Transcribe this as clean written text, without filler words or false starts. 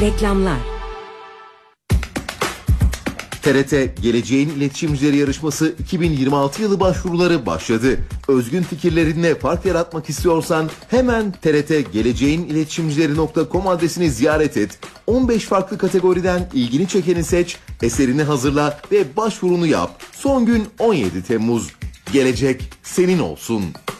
Reklamlar. TRT Geleceğin İletişimcileri Yarışması 2026 yılı başvuruları başladı. Özgün fikirlerinle fark yaratmak istiyorsan hemen trtgeleceğiniletişimcileri.com adresini ziyaret et. 15 farklı kategoriden ilgini çekeni seç, eserini hazırla ve başvurunu yap. Son gün 17 Temmuz. Gelecek senin olsun.